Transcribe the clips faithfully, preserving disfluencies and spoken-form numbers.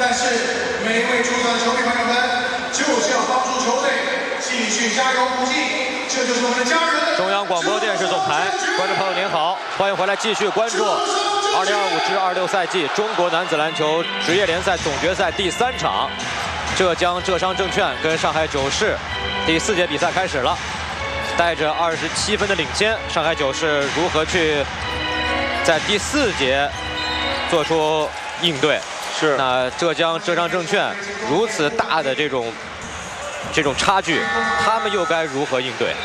但是每一位出场的球迷朋友们，就是要帮助球队继续加油鼓劲，这就是我们的家人。 中央广播电视总台，观众朋友您好，欢迎回来继续关注二零二五至二六赛季中国男子篮球职业联赛总决赛第三场，浙江浙商证券跟上海九市第四节比赛开始了。带着二十七分的领先，上海九市如何去在第四节做出应对？ 是。 那浙江浙商证券如此大的这种这种差距，他们又该如何应对？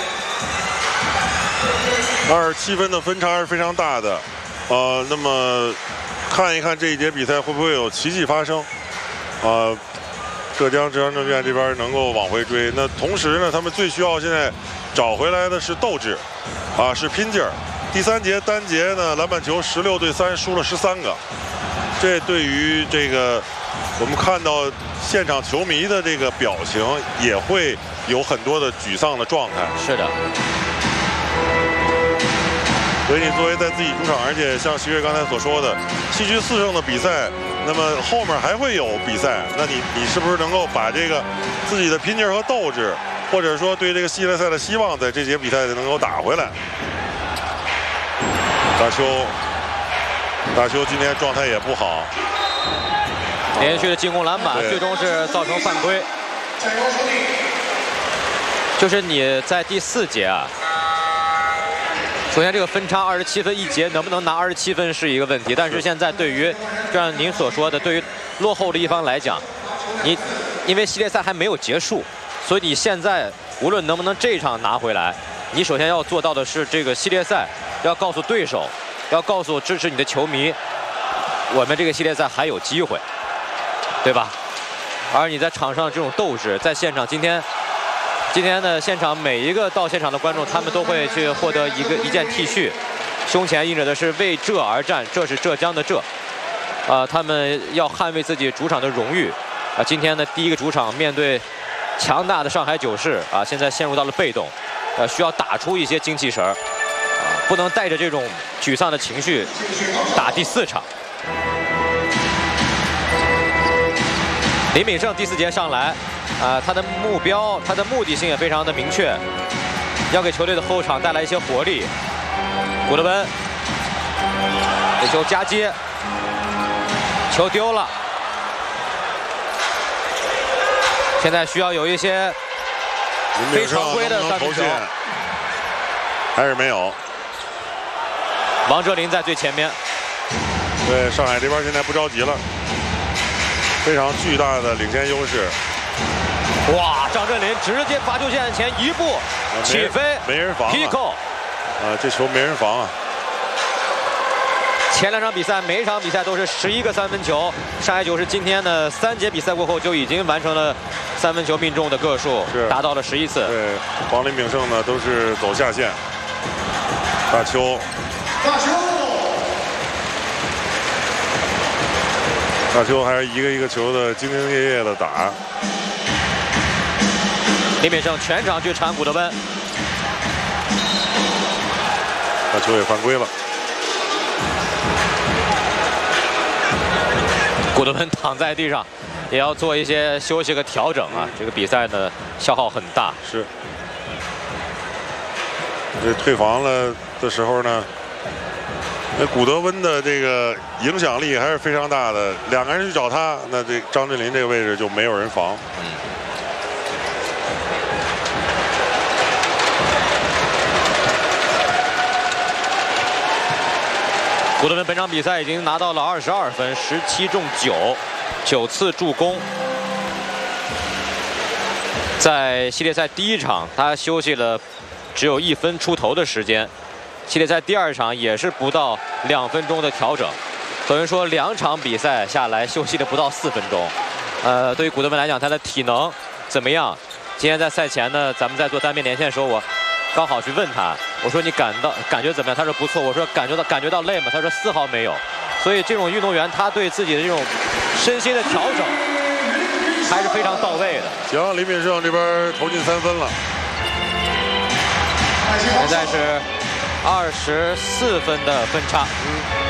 二十七分的分差是非常大的，呃，那么看一看这一节比赛会不会有奇迹发生？呃，浙江浙商证券这边能够往回追，那同时呢，他们最需要现在找回来的是斗志，啊，是拼劲儿。第三节单节呢，篮板球十六对三输了十三个，这对于这个我们看到现场球迷的这个表情也会有很多的沮丧的状态。 是的。 所以你作为在自己主场，而且像徐悦刚才所说的，七局四胜的比赛，那么后面还会有比赛，那你你是不是能够把这个自己的拼劲和斗志，或者说对这个系列赛的希望，在这节比赛能够打回来？大邱，大邱今天状态也不好， 连续的进攻篮板，最终是造成犯规。就是你在第四节啊。首先，这个分差二十七分一节，能不能拿二十七分是一个问题。但是现在对于，就像您所说的，对于落后的一方来讲，你因为系列赛还没有结束，所以你现在无论能不能这一场拿回来，你首先要做到的是这个系列赛要告诉对手，要告诉支持你的球迷，我们这个系列赛还有机会，对吧？而你在场上这种斗志，在现场今天。今天呢，现场每一个到现场的观众，他们都会去获得一个一件 T 恤，胸前印着的是为浙而战，这是浙江的浙，啊、呃，他们要捍卫自己主场的荣誉，啊、呃，今天呢第一个主场面对强大的上海九市，啊、呃，现在陷入到了被动，呃，需要打出一些精气神儿，啊、呃，不能带着这种沮丧的情绪打第四场。林敏胜第四节上来。啊、呃，他的目标，他的目的性也非常的明确，要给球队的后场带来一些活力。古德温，这球夹接，球丢了，现在需要有一些非常规的三分球， 还是没有。 王哲林在最前面。 对，上海这边现在不着急了，非常巨大的领先优势。 哇！张镇麟直接罚球线前一步起飞， 没人防、啊。 Pico， 啊，这球没人防啊！ 前两场比赛每一场比赛都是十一个三分球，上海九市今天呢三节比赛过后就已经完成了三分球命中的个数，达到了十一次。 对，黄林炳胜呢都是走下线。大邱， 大邱， 大邱还是一个一个球的兢兢业业的打。 林敏胜全场去缠古德温， 大邱也犯规了。 古德温躺在地上，也要做一些休息和调整啊。这个比赛呢消耗很大。 是。这退防了的时候呢，那古德温的这个影响力还是非常大的。两个人去找他，那这张镇麟这个位置就没有人防。 嗯。古德温本场比赛已经拿到了二十二分，十七中九，九次助攻。在系列赛第一场，他休息了只有一分出头的时间；系列赛第二场也是不到两分钟的调整，等于说两场比赛下来休息了不到四分钟。呃，对于古德温来讲，他的体能怎么样？今天在赛前呢，咱们在做单边连线的时候，我刚好去问他，我说你感到感觉怎么样？他说不错。我说感觉到感觉到累吗？他说丝毫没有。所以这种运动员他对自己的这种身心的调整还是非常到位的。 行，林敏胜这边投进三分了， 现在是二十四分的分差。 嗯。